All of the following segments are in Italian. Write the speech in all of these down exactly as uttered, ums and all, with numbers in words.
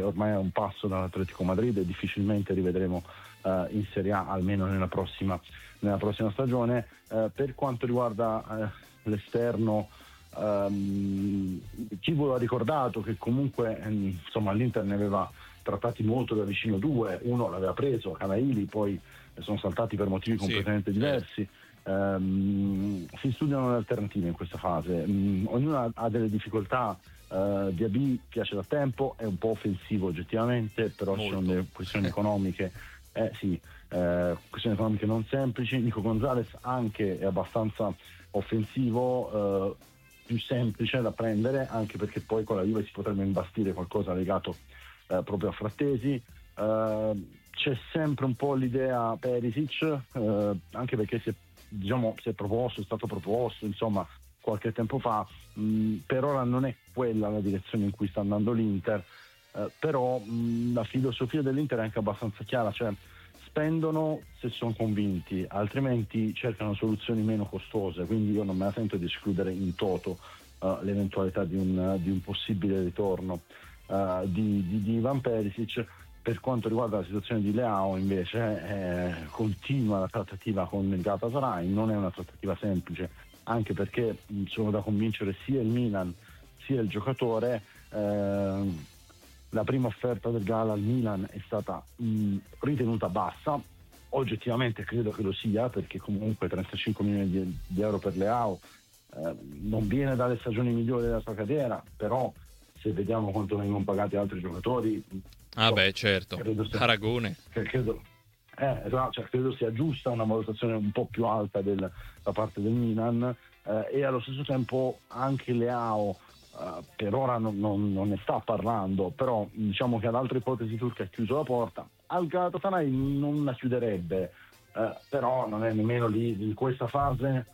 ormai è un passo dall'Atletico Madrid e difficilmente rivedremo uh, in Serie A, almeno nella prossima, nella prossima stagione. Uh, per quanto riguarda uh, l'esterno, um, Chivolo ha ricordato che comunque um, insomma l'Inter ne aveva trattati molto da vicino due, uno l'aveva preso, Canaili, poi sono saltati per motivi completamente sì, diversi. Um, si studiano le alternative in questa fase, um, ognuno ha delle difficoltà. uh, Diaby piace da tempo, è un po' offensivo oggettivamente, però ci sono delle questioni economiche eh, sì, eh, questioni economiche non semplici. Nico Gonzalez anche è abbastanza offensivo, uh, più semplice da prendere, anche perché poi con la Juve si potrebbe imbastire qualcosa legato uh, proprio a Frattesi. uh, c'è sempre un po' l'idea Perisic, uh, anche perché si è diciamo si è proposto, è stato proposto insomma qualche tempo fa, mh, per ora non è quella la direzione in cui sta andando l'Inter, eh, però mh, la filosofia dell'Inter è anche abbastanza chiara, cioè spendono se sono convinti, altrimenti cercano soluzioni meno costose, quindi io non me la sento di escludere in toto uh, l'eventualità di un, di un possibile ritorno uh, di, di, di Ivan Perisic. Per quanto riguarda la situazione di Leao invece eh, continua la trattativa con il Galatasaray, non è una trattativa semplice, anche perché mh, sono da convincere sia il Milan sia il giocatore. eh, la prima offerta del Gal al Milan è stata mh, ritenuta bassa, oggettivamente credo che lo sia, perché comunque trentacinque milioni di, di euro per Leao eh, non viene dalle stagioni migliori della sua carriera, però se vediamo quanto vengono pagati altri giocatori, ah beh certo, sia, paragone credo, eh, cioè, credo sia giusta una valutazione un po' più alta del, da parte del Milan, eh, e allo stesso tempo anche Leao eh, per ora non, non, non ne sta parlando, però diciamo che ad altre ipotesi turche ha chiuso la porta, al Galatasaray non la chiuderebbe, eh, però non è nemmeno lì in questa fase,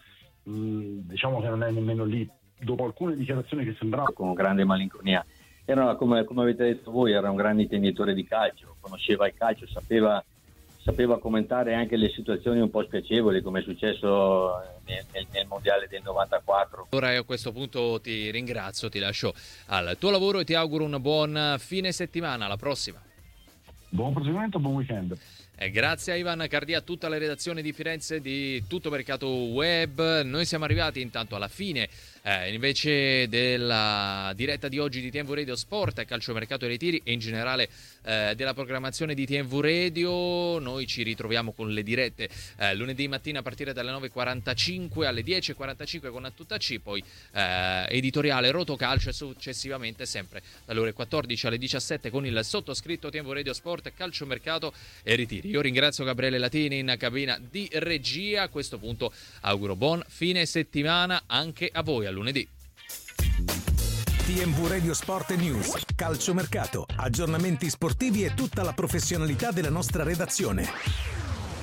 mh, diciamo che non è nemmeno lì, dopo alcune dichiarazioni che sembravano con grande malinconia. Era, come, come avete detto voi, era un grande intenditore di calcio, conosceva il calcio, sapeva, sapeva commentare anche le situazioni un po' spiacevoli, come è successo nel, nel, nel mondiale del novantaquattro. Ora io a questo punto ti ringrazio, ti lascio al tuo lavoro e ti auguro un buon fine settimana. Alla prossima. Buon proseguimento, buon weekend. Eh, grazie a Ivan Cardia, a tutta la redazione di Firenze di Tutto Mercato Web. Noi siamo arrivati intanto alla fine eh, invece della diretta di oggi di T M V Radio Sport, calciomercato e ritiri e in generale eh, della programmazione di T M V Radio. Noi ci ritroviamo con le dirette eh, lunedì mattina a partire dalle nove e quarantacinque alle dieci e quarantacinque con A Tutta C, poi eh, editoriale Rotocalcio e successivamente sempre dalle ore quattordici alle diciassette con il sottoscritto T M V Radio Sport, calciomercato e ritiri. Io ringrazio Gabriele Latini in cabina di regia. A questo punto auguro buon fine settimana anche a voi. A lunedì. T M V Radio Sport News, calciomercato, aggiornamenti sportivi e tutta la professionalità della nostra redazione.